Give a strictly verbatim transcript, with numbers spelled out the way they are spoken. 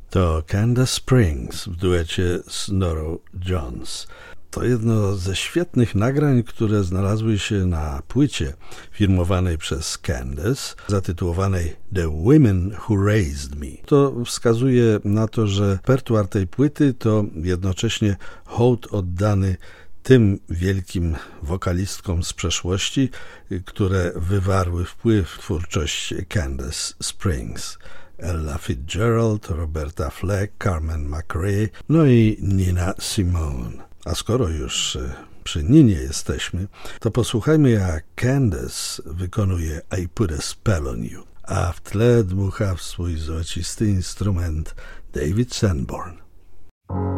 To Candace Springs w duecie z Norah Jones. To jedno ze świetnych nagrań, które znalazły się na płycie firmowanej przez Candace, zatytułowanej The Women Who Raised Me. To wskazuje na to, że repertuar tej płyty to jednocześnie hołd oddany tym wielkim wokalistkom z przeszłości, które wywarły wpływ w twórczość Candace Springs. Ella Fitzgerald, Roberta Fleck, Carmen McRae, no i Nina Simone. A skoro już przy Ninie jesteśmy, to posłuchajmy, jak Candace wykonuje I Put a Spell on You, a w tle dmucha w swój złocisty instrument David Sanborn.